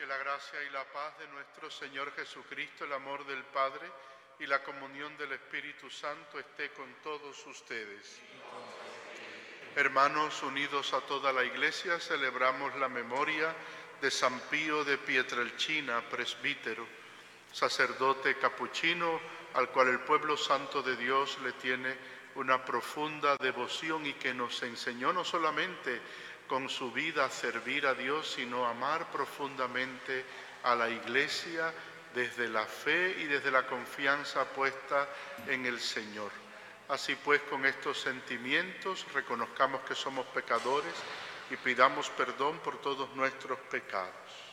la gracia y la paz de nuestro Señor Jesucristo, el amor del Padre y la comunión del Espíritu Santo esté con todos ustedes. Hermanos, unidos a toda la Iglesia, celebramos la memoria de San Pío de Pietrelcina, presbítero, sacerdote capuchino, al cual el pueblo santo de Dios le tiene una profunda devoción y que nos enseñó no solamente con su vida a servir a Dios, sino a amar profundamente a la Iglesia desde la fe y desde la confianza puesta en el Señor. Así pues, con estos sentimientos, reconozcamos que somos pecadores y pidamos perdón por todos nuestros pecados.